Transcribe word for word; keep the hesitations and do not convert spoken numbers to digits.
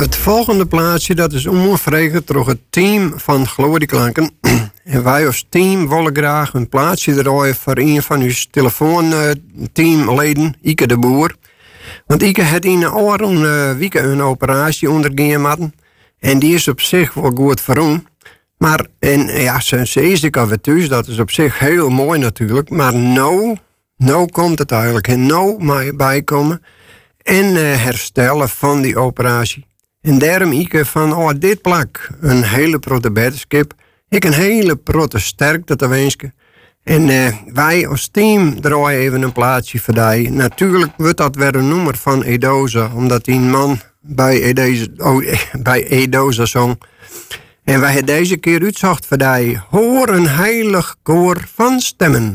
Het volgende plaatsje, dat is onvregen door het team van Glorieklanken. En wij als team willen graag een plaatsje draaien voor een van uw telefoonteamleden, Ike de Boer. Want Ike had in een oren uh, weken een operatie ondergaan moeten. En die is op zich wel goed voor. Maar, en ja, ze, ze is ik alweer thuis, dat is op zich heel mooi natuurlijk. Maar nou, nou komt het eigenlijk. En nou mag je bijkomen en uh, herstellen van die operatie. En daarom Ike van, oh, dit plak, een hele protte beddenskip. Ik een hele protte sterkte te wensen. En uh, wij als team draaien even een plaatsje voor die. Natuurlijk wordt dat weer een nummer van Edoza, omdat die man bij Edoza, oh, bij Edoza zong. En wij hebben deze keer uitzocht voor die. Hoor een heilig koor van stemmen.